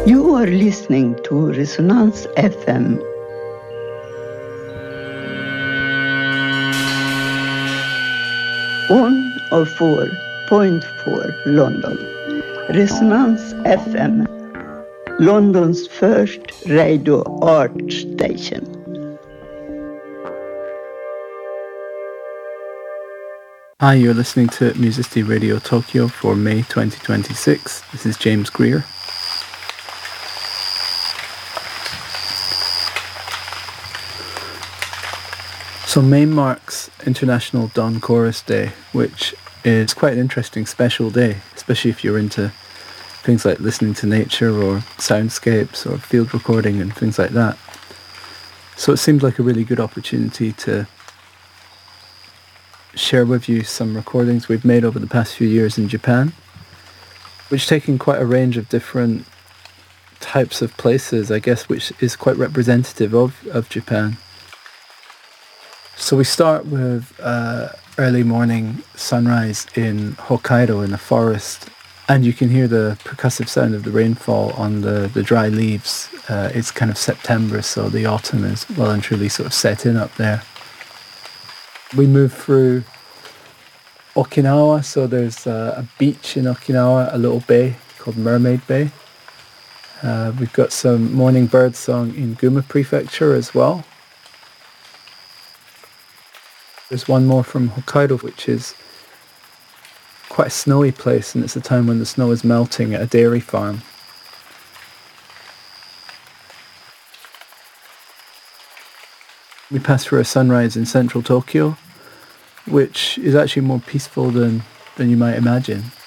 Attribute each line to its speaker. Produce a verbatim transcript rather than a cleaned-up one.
Speaker 1: You are listening to Resonance F M. one oh four point four London. Resonance F M. London's first radio art station.
Speaker 2: Hi, you're listening to Musicity Radio Tokyo for May twenty twenty-six. This is James Greer. So May marks International Dawn Chorus Day, which is quite an interesting special day, especially if you're into things like listening to nature or soundscapes or field recording and things like that. So it seemed like a really good opportunity to share with you some recordings we've made over the past few years in Japan, which taking quite a range of different types of places, I guess, which is quite representative of, of Japan. So we start with uh, early morning sunrise in Hokkaido in the forest, and you can hear the percussive sound of the rainfall on the, the dry leaves. Uh, it's kind of September, so the autumn is well and truly sort of set in up there. We move through Okinawa, so there's uh, a beach in Okinawa, a little bay called Mermaid Bay. Uh, we've got some morning bird song in Guma Prefecture as well. There's one more from Hokkaido, which is quite a snowy place, and it's a time when the snow is melting at a dairy farm. We pass through a sunrise in central Tokyo, which is actually more peaceful than, than you might imagine.